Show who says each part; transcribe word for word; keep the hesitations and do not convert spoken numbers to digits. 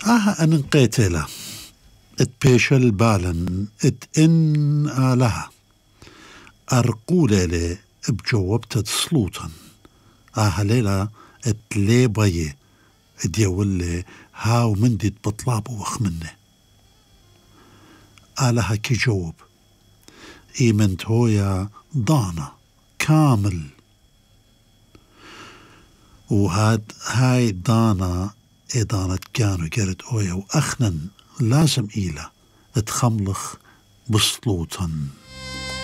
Speaker 1: آها أن قيتلا ات بيشل بالن ات إن آلها أرقولة لي بجوابت صلوتا آها ليلة ات لي بيه ديولي هاو من دي بطلاب وخمنه آلها كي جواب إيمنت هويا ضانا كامل وهاد هاي دانا إدانة كانوا جرت أويا وأخنا لازم إيلا تخملخ بسلوطا